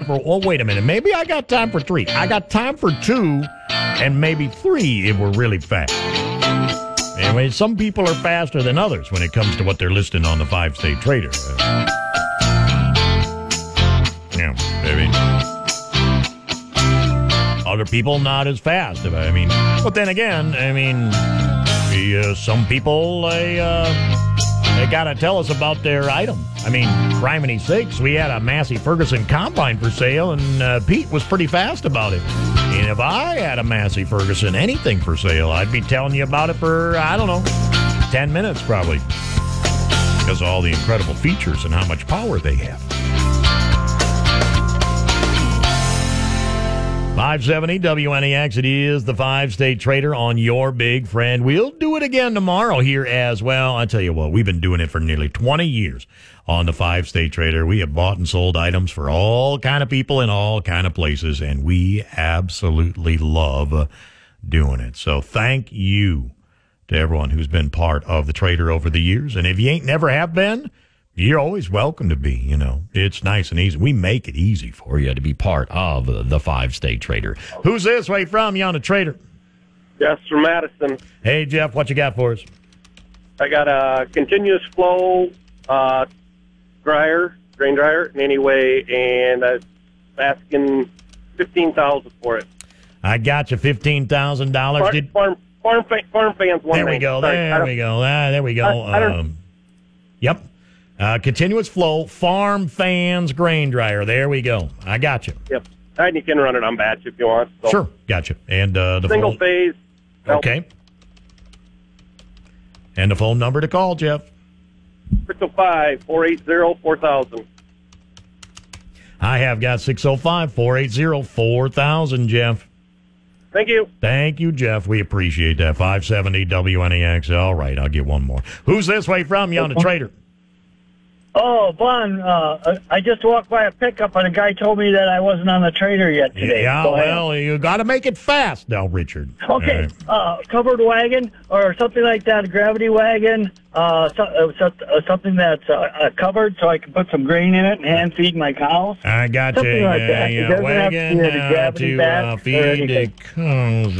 for, oh, wait a minute, maybe I got time for 3. I got time for 2 and maybe 3 if we're really fast. Anyway, some people are faster than others when it comes to what they're listing on the 5-state trader. Yeah, baby. Other people not as fast. I mean, but then again, I mean, some people, they got to tell us about their item. I mean, criminy sakes, we had a Massey Ferguson combine for sale, and Pete was pretty fast about it. And if I had a Massey Ferguson anything for sale, I'd be telling you about it for, I don't know, 10 minutes probably, because of all the incredible features and how much power they have. 570 WNEX, it is the 5-state trader on your big friend. We'll do it again tomorrow here as well. I tell you what, we've been doing it for nearly 20 years on the 5-state trader. We have bought and sold items for all kind of people in all kind of places, and we absolutely love doing it. So thank you to everyone who's been part of the trader over the years. And if you ain't never have been, you're always welcome to be, you know. It's nice and easy. We make it easy for you to be part of the 5-state trader. Who's this? Where you from? You on the trader? Jeff from Madison. Hey, Jeff, what you got for us? I got a continuous flow grain dryer, anyway, and I was asking $15,000 for it. I got you $15,000. Farm fans. There we go. There we go. There we go. Yep. Continuous flow, farm fans, grain dryer. There we go. I got you. Yep. And you can run it on batch if you want. So. Sure. Got you. And the single phase. Okay. And the phone number to call, Jeff? 605-480-4000. I have got 605-480-4000, Jeff. Thank you. Thank you, Jeff. We appreciate that. 570 WNEX. All right, I'll get one more. Who's this way from? You on the trader? Oh, Vaughn, I just walked by a pickup, and a guy told me that I wasn't on the trader yet today. Yeah, well, you got to make it fast now, Richard. Okay, covered wagon or something like that, a gravity wagon, something that's covered so I can put some grain in it and hand feed my cows. I got something you. Like that. It doesn't wagon have to be a gravity to bag feed the cows.